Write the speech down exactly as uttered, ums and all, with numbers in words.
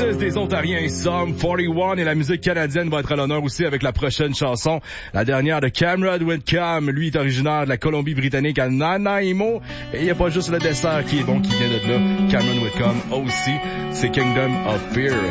six des Ontariens, Sum quarante et un, et la musique canadienne va être à l'honneur aussi avec la prochaine chanson, la dernière de Cameron Whitcomb. Lui est originaire de la Colombie-Britannique à Nanaimo, et il n'y a pas juste le dessert qui est bon qui vient de là. Cameron Whitcomb aussi, c'est Kingdom of Fear.